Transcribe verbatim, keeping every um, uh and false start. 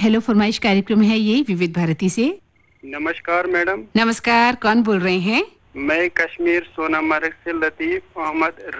Hello फरमाइश कार्यक्रम है ये विविध भारती से। नमस्कार मैडम। नमस्कार, कौन बोल रहे हैं? मैं कश्मीर सोनामर्ग से लतीफ अहमद